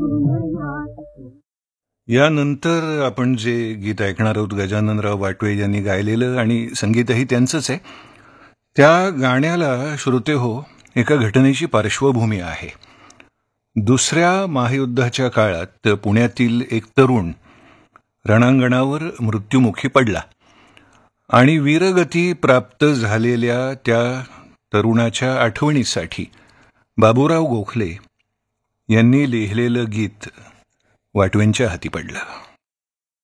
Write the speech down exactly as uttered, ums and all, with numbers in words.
यानंतर आपण जे गीत ऐकणार आहोत गजाननराव वाटवे यांनी गायलेलं आणि संगीतही त्यांचंच आहे. त्या गाण्याला श्रोते हो एका घटनेची पार्श्वभूमी आहे. दुसऱ्या महायुद्धाच्या काळात पुण्यातील एक तरुण रणांगणावर मृत्युमुखी पडला आणि वीरगती प्राप्त झालेल्या त्या तरुणाच्या आठवणीसाठी बाबूराव गोखले यांनी लिहिलेलं गीत वाटवेंच्या हाती पडलं.